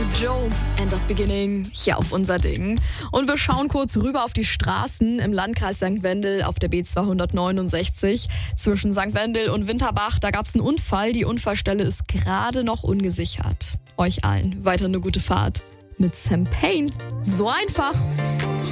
Joe, End of Beginning, hier auf unser Ding. Und wir schauen kurz rüber auf die Straßen im Landkreis St. Wendel auf der B269 zwischen St. Wendel und Winterbach. Da gab es einen Unfall. Die Unfallstelle ist gerade noch ungesichert. Euch allen weiter eine gute Fahrt mit Sam Payne. So einfach.